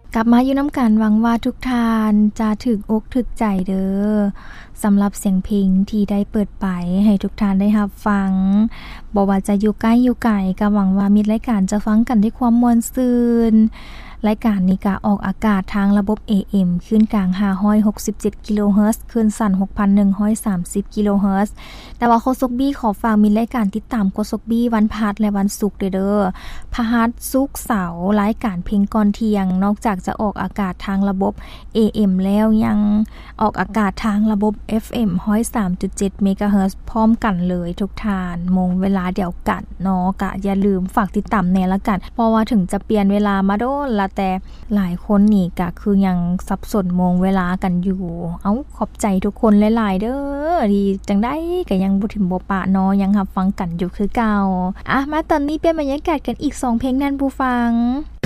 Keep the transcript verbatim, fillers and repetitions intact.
กลับมาอยู่น้ำกันหวังว่าทุกท่านจะถึกอกถึกใจเด้อสำหรับเสียงเพลงที่ได้เปิดไปให้ทุกท่านได้รับฟังบ่ว่าจะอยู่ใกล้อยู่ไกลก็หวังว่ามิตรรายการจะฟังกันด้วยความม่วนซื่นรายการนี้ก็ออกอากาศทางระบบ เอ เอ็ม คลื่นกลางห้าร้อยหกสิบเจ็ดกิโลเฮิรตซ์คลื่นสั้น หกพันหนึ่งร้อยสามสิบกิโลเฮิรตซ์แต่ว่าโคซกบี้ขอฝากมีรายการติดตามโคซกบี้วันพฤหัสและวันศุกร์เด้อเด้อพฤหัสศุกร์เสาร์รายการเพลงก่อนเที่ยงนอกจากจะออกอากาศทางระบบ เอ เอ็ม แล้วยังออกอากาศทางระบบ เอฟ เอ็ม หนึ่งร้อยสามจุดเจ็ด เมกะเฮิรตซ์พร้อมกันเลยทุกท่านมงเวลาเดียวกันเนาะก็อย่าลืมฝากติดตามแน่ละกันเพราะว่าถึงจะเปลี่ยนเวลามาโดนละแต่หลายคนนี่ก็คือยังสับสนมงเวลากันอยู่เอ้าขอบใจทุกคนหลายๆเด้อที่จังได้ก็ยังบ่ถิ่มบ่ปะเนาะยังรับฟังกันอยู่คือเก่าอ่ะมาตอนนี้เป็นบรรยากาศกันอีกสองเพลงนั่นผู้ฟัง